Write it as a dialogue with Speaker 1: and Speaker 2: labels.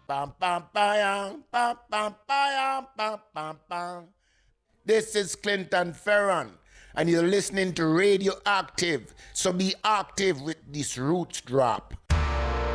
Speaker 1: Pam pam pam pam pam pam pam pam pam. This is Clinton Ferron, and you're listening to Radioactive. So be active with this roots drop.